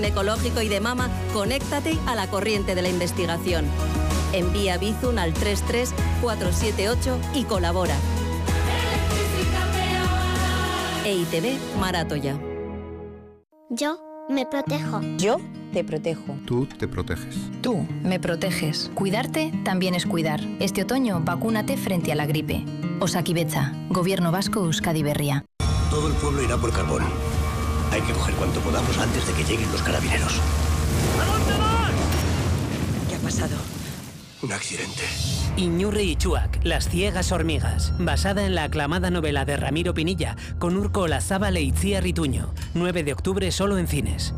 ecológico y de mama, conéctate a la corriente de la investigación. Envía Bizum al 33478 y colabora. EITB Maratoya. Yo me protejo. Yo te protejo. Tú te proteges. Tú me proteges. Cuidarte también es cuidar. Este otoño, vacúnate frente a la gripe. Osakidetza, Gobierno Vasco, Euskadi Berria. Todo el pueblo irá por carbón. Hay que coger cuanto podamos antes de que lleguen los carabineros. ¿A dónde vas? ¿Qué ha pasado? Un accidente. Iñurri y Chuac, las ciegas hormigas, basada en la aclamada novela de Ramiro Pinilla, con Urko Olazábal e Itziar Ituño. 9 de octubre solo en cines.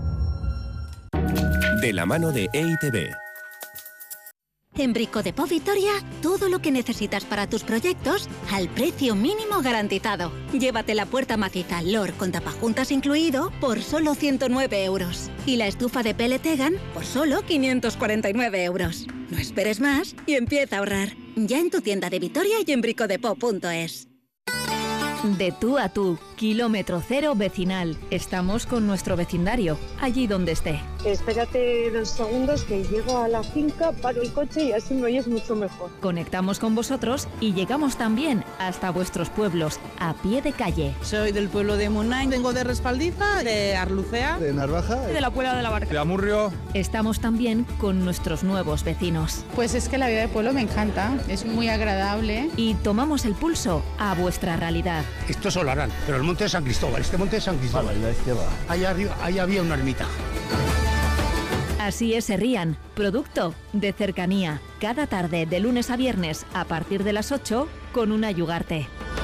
De la mano de EITB. En Brico Depot Vitoria, todo lo que necesitas para tus proyectos al precio mínimo garantizado. Llévate la puerta maciza LOR con tapajuntas incluido por solo 109 euros. Y la estufa de Peletegan por solo 549 euros. No esperes más y empieza a ahorrar. Ya en tu tienda de Vitoria y en bricodepot.es. De tú a tú, kilómetro cero vecinal. Estamos con nuestro vecindario, allí donde esté. Espérate 2 segundos que llego a la finca, paro el coche y así me oyes mucho mejor. Conectamos con vosotros y llegamos también hasta vuestros pueblos, a pie de calle. Soy del pueblo de Munain, vengo de Respaldiza, de Arlucea, de Narvaja, de la Puebla de la Barca, de Amurrio. Estamos también con nuestros nuevos vecinos. Pues es que la vida de pueblo me encanta, es muy agradable. Y tomamos el pulso a vuestra realidad. Esto es Olarán, pero el monte de San Cristóbal, este monte de San Cristóbal. Vale, la izquierda. Allá arriba, ahí había una ermita. Así es Herrian, producto de cercanía. Cada tarde, de lunes a viernes, a partir de las 8, con una Yugarte.